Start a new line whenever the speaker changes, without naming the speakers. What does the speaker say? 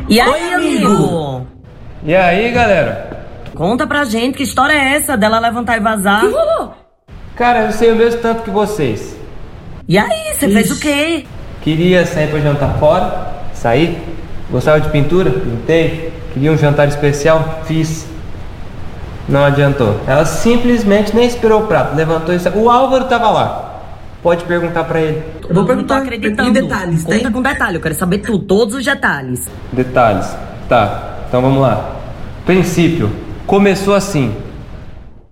E aí, amigo?
E aí, galera?
Conta pra gente, que história é essa dela levantar e vazar?
Que rolou?
Cara, eu sei o mesmo tanto que vocês.
E aí, você fez o quê?
Queria sair pra jantar fora, sair. Gostava de pintura, pintei. Queria um jantar especial, fiz. Não adiantou. Ela simplesmente nem esperou o prato, levantou e saiu. O Álvaro tava lá. Pode perguntar pra ele.
Eu vou perguntar.
Não tô acreditando.
Em detalhes,
Conta
tem?
com detalhe, eu quero saber tudo, todos os detalhes.
Detalhes. Tá, então vamos lá. Princípio. Começou assim.